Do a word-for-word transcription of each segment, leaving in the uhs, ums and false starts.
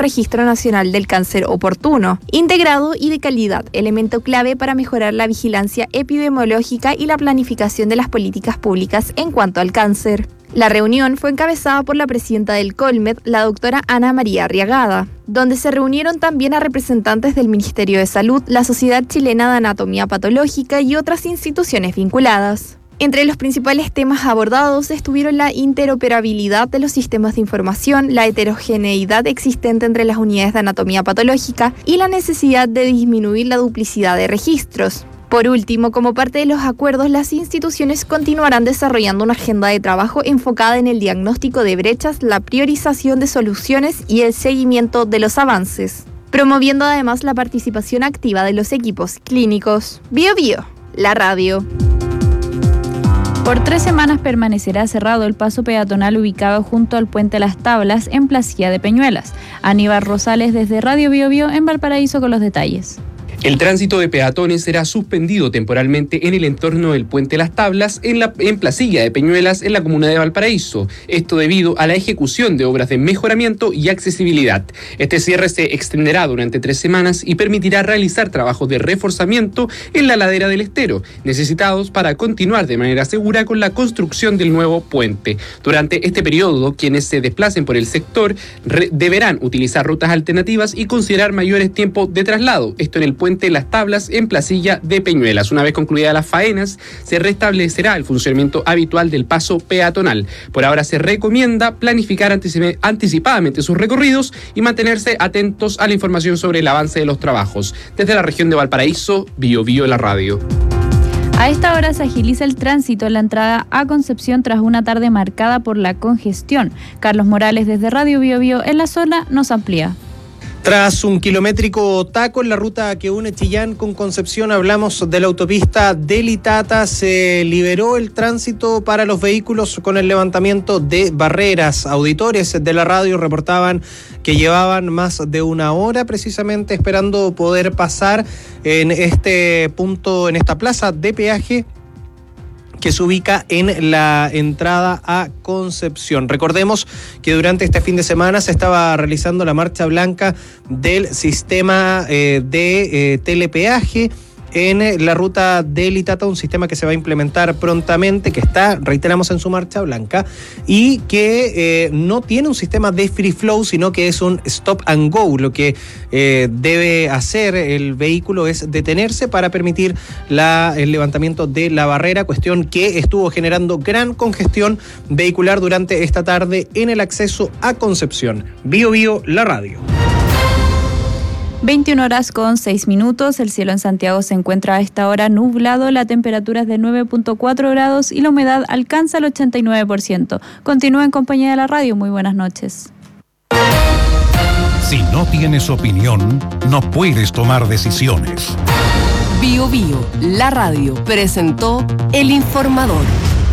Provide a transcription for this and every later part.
registro nacional del cáncer oportuno, integrado y de calidad, elemento clave para mejorar la vigilancia epidemiológica y la planificación de las políticas públicas en cuanto al cáncer. La reunión fue encabezada por la presidenta del Colmed, la doctora Ana María Arriagada, donde se reunieron también a representantes del Ministerio de Salud, la Sociedad Chilena de Anatomía Patológica y otras instituciones vinculadas. Entre los principales temas abordados estuvieron la interoperabilidad de los sistemas de información, la heterogeneidad existente entre las unidades de anatomía patológica y la necesidad de disminuir la duplicidad de registros. Por último, como parte de los acuerdos, las instituciones continuarán desarrollando una agenda de trabajo enfocada en el diagnóstico de brechas, la priorización de soluciones y el seguimiento de los avances, promoviendo además la participación activa de los equipos clínicos. Bio Bio, la radio. Por tres semanas permanecerá cerrado el paso peatonal ubicado junto al Puente Las Tablas en Placilla de Peñuelas. Aníbal Rosales desde Radio Bio Bio en Valparaíso con los detalles. El tránsito de peatones será suspendido temporalmente en el entorno del Puente Las Tablas en, la, en Placilla de Peñuelas en la comuna de Valparaíso. Esto debido a la ejecución de obras de mejoramiento y accesibilidad. Este cierre se extenderá durante tres semanas y permitirá realizar trabajos de reforzamiento en la ladera del estero, necesitados para continuar de manera segura con la construcción del nuevo puente. Durante este periodo, quienes se desplacen por el sector re- deberán utilizar rutas alternativas y considerar mayores tiempos de traslado. Esto en el puente Las Tablas en Placilla de Peñuelas. Una vez concluidas las faenas, se restablecerá el funcionamiento habitual del paso peatonal. Por ahora se recomienda planificar anticip- anticipadamente sus recorridos y mantenerse atentos a la información sobre el avance de los trabajos. Desde la región de Valparaíso, Bio Bio la radio. A esta hora se agiliza el tránsito en la entrada a Concepción tras una tarde marcada por la congestión. Carlos Morales desde Radio Bio Bio en la zona nos amplía. Tras un kilométrico taco en la ruta que une Chillán con Concepción, hablamos de la autopista del Itata, se liberó el tránsito para los vehículos con el levantamiento de barreras. Auditores de la radio reportaban que llevaban más de una hora precisamente esperando poder pasar en este punto, en esta plaza de peaje que se ubica en la entrada a Concepción. Recordemos que durante este fin de semana se estaba realizando la marcha blanca del sistema eh, de eh, telepeaje en la ruta del Itata, un sistema que se va a implementar prontamente, que está, reiteramos, en su marcha blanca, y que eh, no tiene un sistema de free flow, sino que es un stop and go. Lo que eh, debe hacer el vehículo es detenerse para permitir la, el levantamiento de la barrera, cuestión que estuvo generando gran congestión vehicular durante esta tarde en el acceso a Concepción. Bio Bio, la radio. veintiuna horas con seis minutos, el cielo en Santiago se encuentra a esta hora nublado, la temperatura es de nueve punto cuatro grados y la humedad alcanza el ochenta y nueve por ciento. Continúa en compañía de la radio, muy buenas noches. Si no tienes opinión, no puedes tomar decisiones. Bio Bio, la radio, presentó El Informador.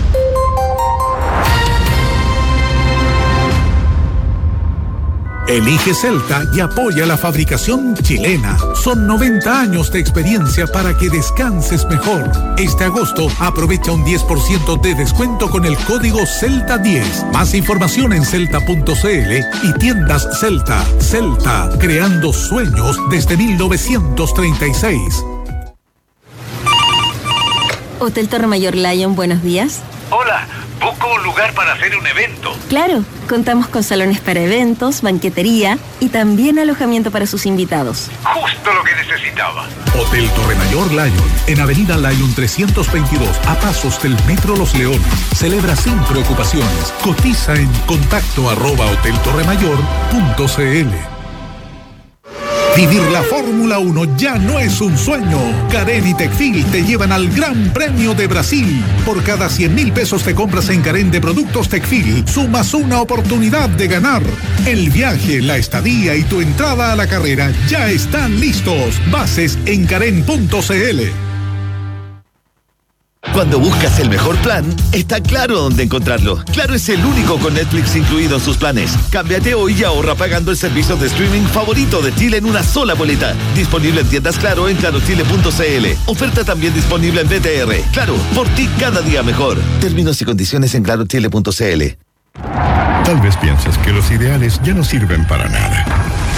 Elige Celta y apoya la fabricación chilena. Son noventa años de experiencia para que descanses mejor. Este agosto aprovecha un diez por ciento de descuento con el código Celta diez. Más información en celta punto cl y tiendas Celta. Celta, creando sueños desde mil novecientos treinta y seis. Hotel Torre Mayor Lion, buenos días. Hola, busco un lugar para hacer un evento. Claro, contamos con salones para eventos, banquetería y también alojamiento para sus invitados. Justo lo que necesitaba. Hotel Torre Mayor Lion, en Avenida Lion trescientos veintidós, a pasos del Metro Los Leones. Celebra sin preocupaciones. Cotiza en contacto arroba hotel torre mayor punto cl. Vivir la Fórmula uno ya no es un sueño. Carén y Tecfil te llevan al Gran Premio de Brasil. Por cada cien mil pesos te compras en Carén de productos Tecfil, sumas una oportunidad de ganar. El viaje, la estadía y tu entrada a la carrera ya están listos. Bases en carén punto cl. Cuando buscas el mejor plan, está Claro dónde encontrarlo. Claro es el único con Netflix incluido en sus planes. Cámbiate hoy y ahorra pagando el servicio de streaming favorito de Chile en una sola boleta. Disponible en tiendas Claro en claro chile punto cl. Oferta también disponible en B T R. Claro, por ti cada día mejor. Términos y condiciones en claro chile punto cl. Tal vez piensas que los ideales ya no sirven para nada.